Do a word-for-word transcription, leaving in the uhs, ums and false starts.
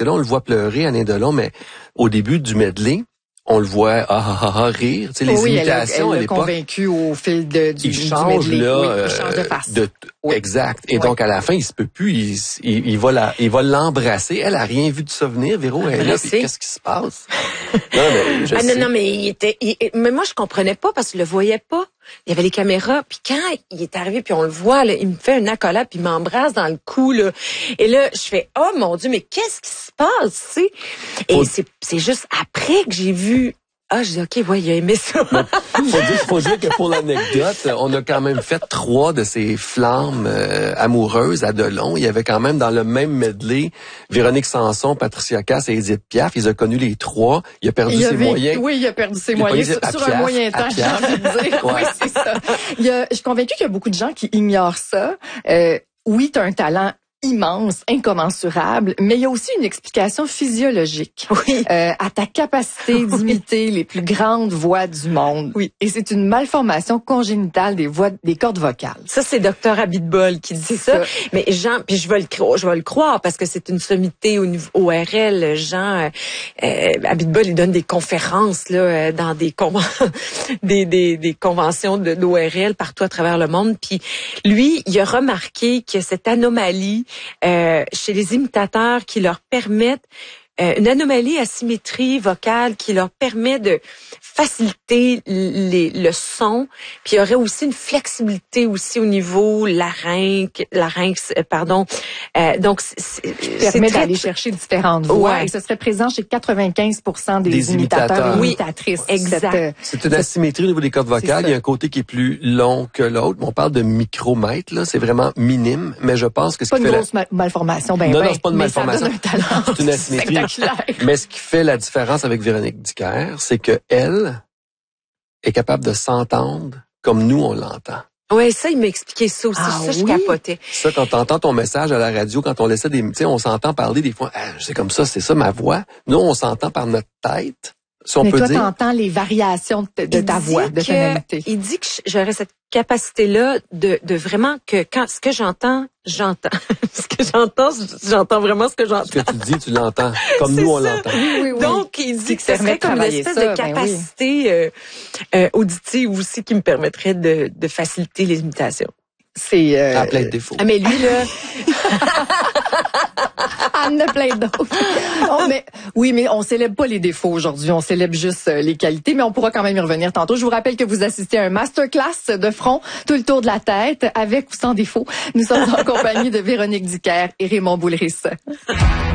que là, on le voit pleurer, Alain Delon, mais au début du medley, on le voit ah ah ah, ah rire, tu sais, les oui, imitations elle, elle à l'époque. convaincu au fil de, du, il du change medley. là, oui, euh, il change de face. De, oui. Exact. Et oui. donc à la fin, il se peut plus, il, il, il va la, il va l'embrasser. Elle a rien vu de ça venir, Véro. Elle est là, puis qu'est-ce qui se passe? Non, mais je ah, sais. non, non, mais il était, il, mais moi je comprenais pas parce que je le voyais pas. Il y avait les caméras, puis quand il est arrivé, puis on le voit, là, il me fait une accolade, puis il m'embrasse dans le cou, là. Et là, je fais, oh mon Dieu, mais qu'est-ce qui se passe, tu sais? Et Faut... c'est, c'est juste après que j'ai vu. Ah, je dis, OK, ouais, il a aimé ça. faut, dire, faut dire que pour l'anecdote, on a quand même fait trois de ces flammes euh, amoureuses à Delon. Il y avait quand même dans le même medley Véronique Sanson, Patricia Cass et Édith Piaf. Ils ont connu les trois. Il a perdu il ses avait, moyens. Oui, il a perdu ses moyens sur, sur Piaf, un moyen temps, j'ai envie de dire. Ouais. Oui, c'est ça. Il y a, je suis convaincue qu'il y a beaucoup de gens qui ignorent ça. Euh, oui, tu as un talent immense, incommensurable, mais il y a aussi une explication physiologique oui. euh, à ta capacité d'imiter les plus grandes voix du monde. Oui. Et c'est une malformation congénitale des voix, des cordes vocales. Ça, c'est docteur Abitbol qui dit ça. ça. Mais Jean, puis je vais le croire, je vais le croire parce que c'est une sommité au niveau O R L. Jean euh, Abitbol, il donne des conférences là dans des con- des, des des conventions de d'O R L partout à travers le monde. Puis lui, il a remarqué que cette anomalie Euh, chez les imitateurs qui leur permettent euh, une anomalie à symétrie vocale qui leur permet de faciliter les, le son, puis il y aurait aussi une flexibilité aussi au niveau larynx, larynx, pardon. Euh, donc c'est, permet c'est d'aller chercher différentes voix ouais. et ce serait présent chez quatre-vingt-quinze pour cent des, des imitateurs, imitateurs et oui. imitatrices. Exact. Cette, c'est une asymétrie au niveau des cordes vocales. Il y a un côté qui est plus long que l'autre. On parle de micromètres, là. C'est vraiment minime, mais je pense que ce pas qui une fait grosse la... malformation, ben non, ben, non, c'est pas une mais malformation. Ça donne un talent c'est une asymétrie. spectaculaire. Mais ce qui fait la différence avec Véronique Dicker, c'est que elle est capable de s'entendre comme nous on l'entend. Oui, ça, il m'a expliqué ça aussi. Ah, ça, je oui? capotais. Ça, quand t'entends ton message à la radio, quand on laissait des, tu sais, on s'entend parler des fois, ah, c'est comme ça, c'est ça ma voix. Nous, on s'entend par notre tête. Si on mais peut toi, dire. t'entends les variations de, de ta voix, de tonalité. Il dit que j'aurais cette capacité-là de, de vraiment que quand ce que j'entends, j'entends. ce que j'entends, j'entends vraiment ce que j'entends. Ce que tu dis, tu l'entends. Comme nous, on ça. l'entend. Oui, oui, oui. Donc, il dit que ça serait comme une espèce ça, de capacité ben oui. euh, euh, auditive aussi qui me permettrait de, de faciliter les imitations. C'est euh... à plein de défauts. Ah, mais lui, là... Il y en a plein d'autres. Oh, mais, oui, mais on célèbre pas les défauts aujourd'hui, on célèbre juste euh, les qualités, mais on pourra quand même y revenir tantôt. Je vous rappelle que vous assistez à un masterclass de front, tout le tour de la tête, avec ou sans défaut. Nous sommes en compagnie de Véronique Dicker et Raymond Boulris.